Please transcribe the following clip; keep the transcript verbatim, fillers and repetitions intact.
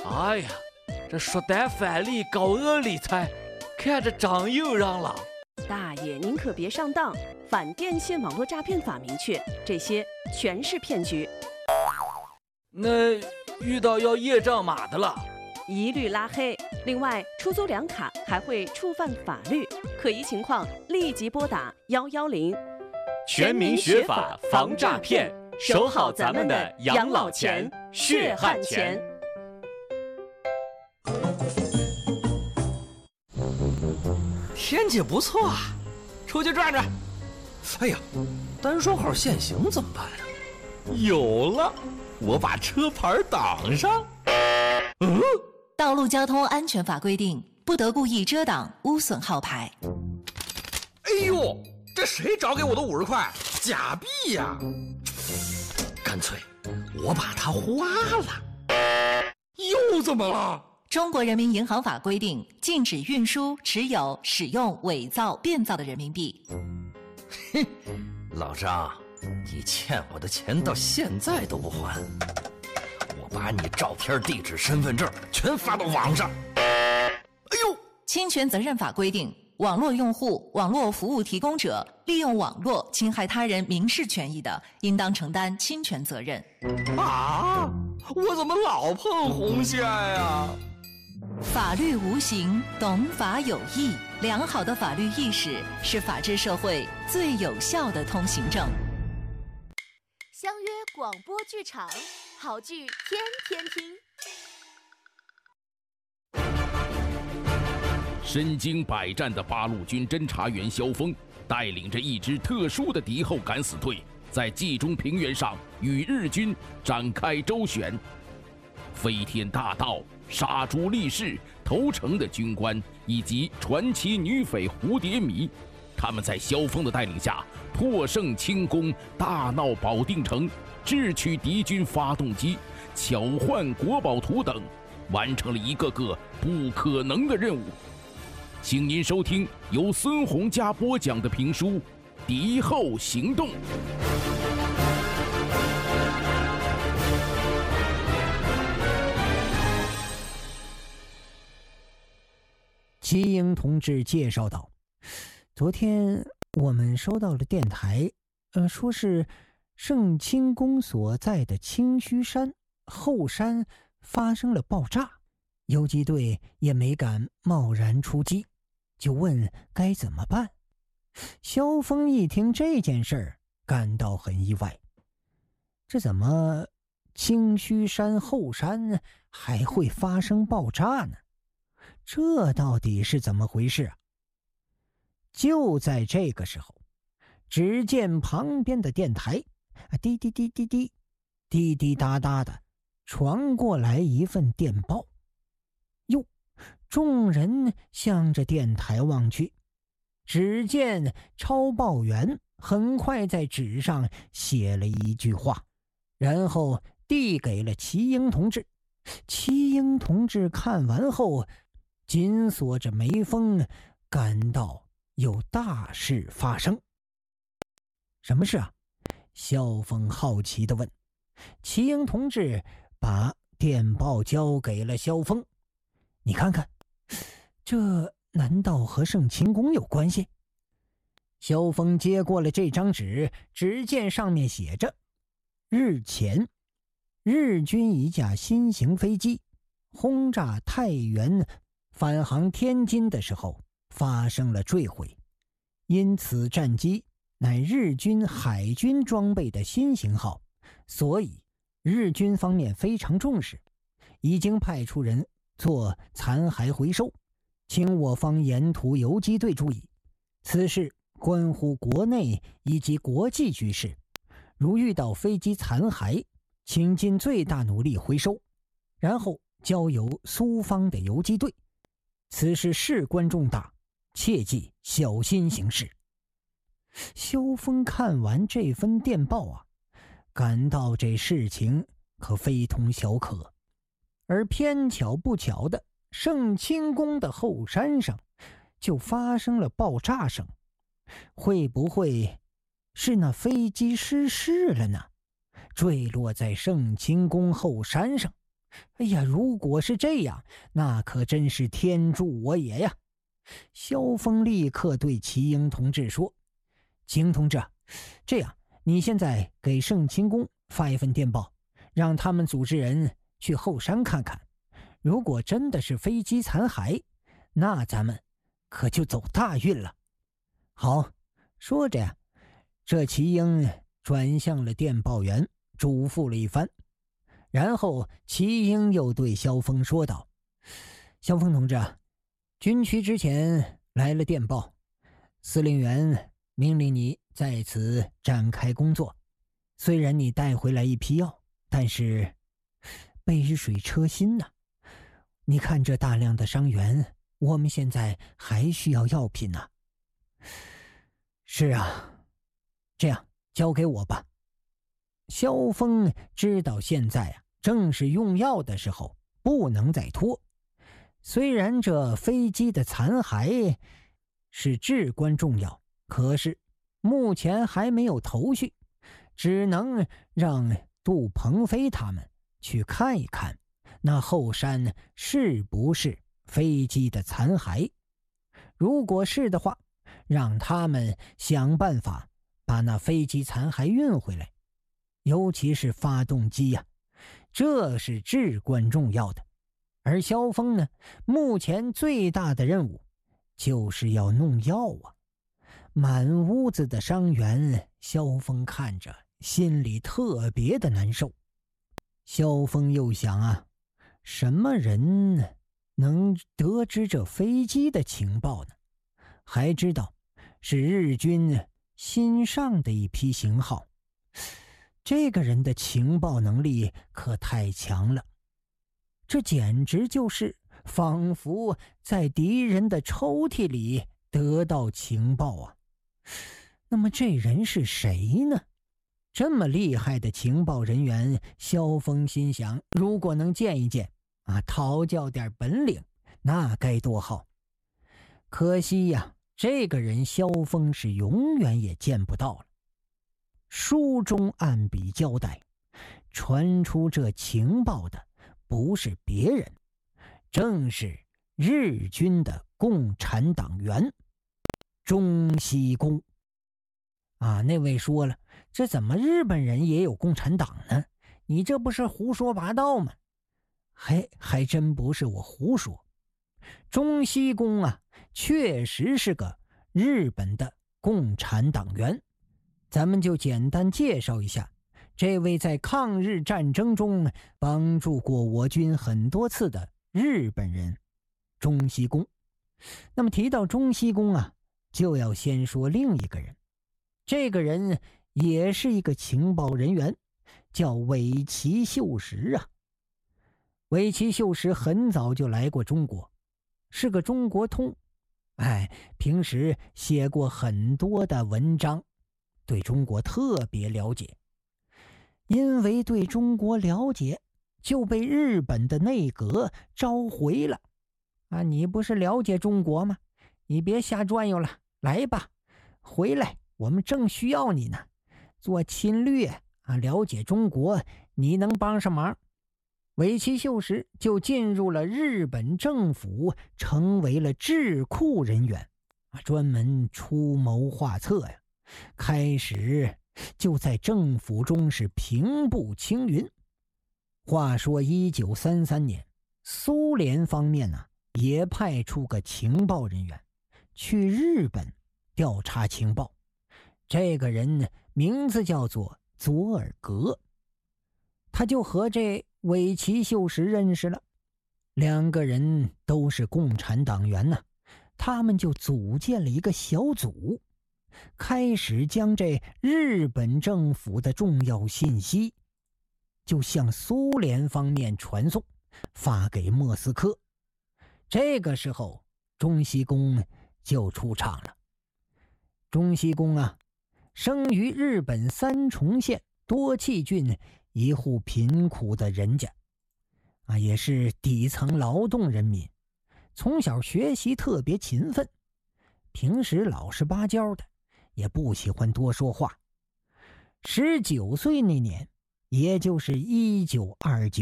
哎呀，这书呆饭里高额理财，看着长又让了。 大爷，您可别上当！反电信网络诈骗法明确，这些全是骗局。 那遇到要验证码的了， 一律拉黑。另外，出租两卡还会触犯法律，可疑情况立即拨打幺幺零。 全民学法防诈骗，守好咱们的养老钱、血汗钱。 天气不错啊，出去转转。哎呀，单双号限行怎么办啊？有了，我把车牌挡上。嗯， 道路交通安全法规定，不得故意遮挡、污损号牌。 哎呦，这谁找给我的五十块？假币呀！干脆我把它花了。又怎么了？ 中国人民银行法规定，禁止运输、持有、使用伪造、变造的人民币。 哼，老张，你欠我的钱到现在都不还，我把你照片、地址、身份证全发到网上。哎呦！ 侵权责任法规定，网络用户、网络服务提供者利用网络侵害他人民事权益的，应当承担侵权责任。 啊！我怎么老碰红线呀？ 法律无形，懂法有义。良好的法律意识是法治社会最有效的通行证。 相约广播剧场，好剧天天听。 身经百战的八路军侦察员萧峰，带领着一支特殊的敌后敢死队，在冀中平原上与日军展开周旋。飞天大盗、杀猪立士、投诚的军官以及传奇女匪蝴蝶迷，他们在萧峰的带领下破胜清宫，大闹保定城，智取敌军发动机，巧换国宝图等，完成了一个个不可能的任务。请您收听由孙洪佳播讲的评书《敌后行动》。 齐英同志介绍道：昨天我们收到了电台，呃，说是圣清宫所在的清虚山后山发生了爆炸，游击队也没敢贸然出击，就问该怎么办。萧峰一听这件事儿，感到很意外，这怎么清虚山后山还会发生爆炸呢？这到底是怎么回事啊？就在这个时候，只见旁边的电台滴滴滴滴滴滴滴答答的传过来一份电报。哟，众人向着电台望去，只见抄报员很快在纸上写了一句话，然后递给了齐英同志。齐英同志看完后紧锁着眉峰，感到有大事发生。什么事啊？萧峰好奇地问。齐英同志把电报交给了萧峰，你看看，这难道和圣清宫有关系？萧峰接过了这张纸，只见上面写着：日前，日军一架新型飞机轰炸太原返航天津的时候发生了坠毁，因此战机乃日军海军装备的新型号，所以日军方面非常重视，已经派出人做残骸回收，请我方沿途游击队注意，此事关乎国内以及国际局势，如遇到飞机残骸，请尽最大努力回收，然后交由苏方的游击队，此事事关重大，切记小心行事。萧峰看完这份电报啊，感到这事情可非同小可，而偏巧不巧的，圣清宫的后山上就发生了爆炸声，会不会是那飞机失事了呢？坠落在圣清宫后山上， 哎呀，如果是这样，那可真是天助我也呀！萧峰立刻对齐英同志说：“齐英同志，这样，你现在给盛清宫发一份电报，让他们组织人去后山看看。如果真的是飞机残骸，那咱们可就走大运了。”好，说着呀，这齐英转向了电报员，嘱咐了一番。然后齐英又对萧峰说道：“萧峰同志，军区之前来了电报，司令员命令你在此展开工作。虽然你带回来一批药，但是杯水车薪呐、啊。你看这大量的伤员，我们现在还需要药品呢、啊。”“是啊，这样交给我吧。”萧峰知道现在啊正是用药的时候，不能再拖。虽然这飞机的残骸是至关重要，可是目前还没有头绪，只能让杜鹏飞他们去看一看那后山是不是飞机的残骸。如果是的话，让他们想办法把那飞机残骸运回来，尤其是发动机呀、啊，这是至关重要的。而萧峰呢，目前最大的任务就是要弄药啊。满屋子的伤员，萧峰看着心里特别的难受。萧峰又想啊，什么人能得知这飞机的情报呢？还知道是日军新上的一批型号，这个人的情报能力可太强了，这简直就是仿佛在敌人的抽屉里得到情报啊！那么这人是谁呢？这么厉害的情报人员，萧峰心想，如果能见一见啊，讨教点本领，那该多好。可惜呀，这个人萧峰是永远也见不到了。书中按笔交代，传出这情报的不是别人，正是日军的共产党员中西宫。啊，那位说了，这怎么日本人也有共产党呢？你这不是胡说八道吗？还还真不是我胡说，中西宫啊，确实是个日本的共产党员。咱们就简单介绍一下这位在抗日战争中帮助过我军很多次的日本人中西宫。那么提到中西宫啊，就要先说另一个人，这个人也是一个情报人员，叫尾崎秀实啊。尾崎秀实很早就来过中国，是个中国通，哎，平时写过很多的文章，对中国特别了解。因为对中国了解，就被日本的内阁召回了。啊，你不是了解中国吗？你别瞎转悠了，来吧，回来，我们正需要你呢。做侵略啊，了解中国，你能帮上忙。尾崎秀实就进入了日本政府，成为了智库人员啊，专门出谋划策呀。开始就在政府中是平步青云。话说一九三三年，苏联方面呢、啊、也派出个情报人员去日本调查情报。这个人名字叫做佐尔格，他就和这尾崎秀实认识了，两个人都是共产党员呢、啊，他们就组建了一个小组，开始将这日本政府的重要信息就向苏联方面传送，发给莫斯科。这个时候中西宫就出场了。中西宫啊，生于日本三重县多气郡一户贫苦的人家啊，也是底层劳动人民，从小学习特别勤奋，平时老实巴交的，也不喜欢多说话。十九岁那年，也就是一九二九